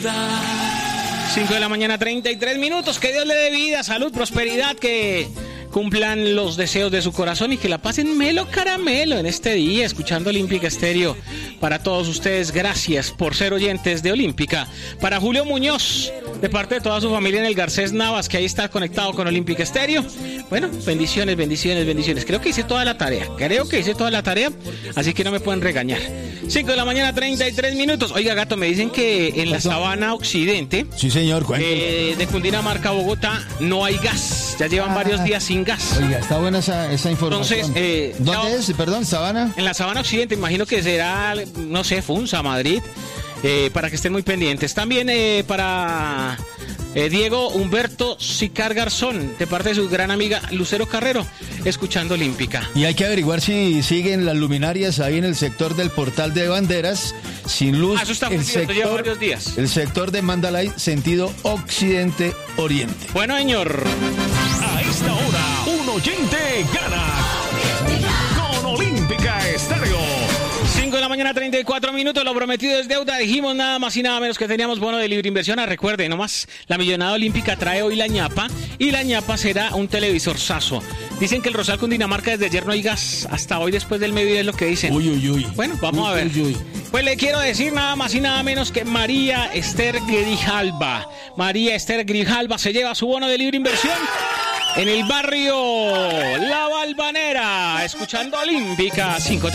5 de la mañana, 33 minutos. Que Dios le dé vida, salud, prosperidad, que cumplan los deseos de su corazón y que la pasen melo caramelo en este día, escuchando Olímpica Estéreo. Para todos ustedes, gracias por ser oyentes de Olímpica. Para Julio Muñoz, de parte de toda su familia en el Garcés Navas, que ahí está conectado con Olímpica Estéreo. Bueno, bendiciones, bendiciones, bendiciones. Creo que hice toda la tarea, así que no me pueden regañar. 5 de la mañana, 33 minutos. Oiga, Gato, me dicen que en la Sabana Occidente, sí, señor, de Cundinamarca a Bogotá, no hay gas. Ya llevan varios días sin gas. Oiga, está buena esa información. Entonces, ¿dónde es? Perdón, Sabana. En la Sabana Occidente, imagino que será, no sé, Funza, Madrid, para que estén muy pendientes. También para Diego Humberto Sicar Garzón, de parte de su gran amiga Lucero Carrero, escuchando Olímpica. Y hay que averiguar si siguen las luminarias ahí en el sector del Portal de Banderas, sin luz. Eso está muy bien, lleva varios días. El sector de Mandalay, sentido occidente-oriente. Bueno, señor. A esta hora, un oyente gana con Olímpica Estéreo. 5 de la mañana, 34 minutos. Lo prometido es deuda. Dijimos nada más y nada menos que teníamos bono de libre inversión. Recuerde, nomás la Millonada Olímpica trae hoy la ñapa, y la ñapa será un televisor Sazo. Dicen que el Rosal Cundinamarca desde ayer no hay gas. Hasta hoy después del mediodía es lo que dicen. Uy. Bueno, vamos a ver. Pues le quiero decir nada más y nada menos que María Esther Grijalva. María Esther Grijalva se lleva su bono de libre inversión en el barrio La Balvanera, escuchando Olímpica 5.